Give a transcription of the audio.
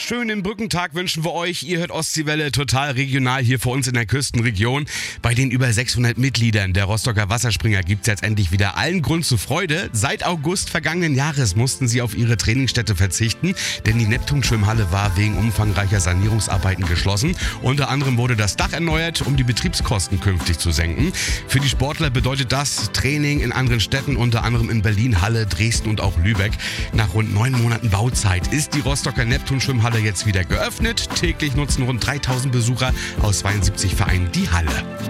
schönen Brückentag wünschen wir euch. Ihr hört Ostseewelle total regional hier vor uns in der Küstenregion. Bei den über 600 Mitgliedern der Rostocker Wasserspringer gibt es jetzt endlich wieder allen Grund zur Freude. Seit August vergangenen Jahres mussten sie auf ihre Trainingsstätte verzichten, denn die Neptun-Schwimmhalle war wegen umfangreicher Sanierungsarbeiten geschlossen. Unter anderem wurde das Dach erneuert, um die Betriebskosten künftig zu senken. Für die Sportler bedeutet das Training in anderen Städten, unter anderem in Berlin, Halle, Dresden und auch Lübeck. Nach rund 9 Monaten Bauzeit ist die Rostocker Neptun-Schwimmhalle jetzt wieder geöffnet. Täglich nutzen rund 3000 Besucher aus 72 Vereinen die Halle.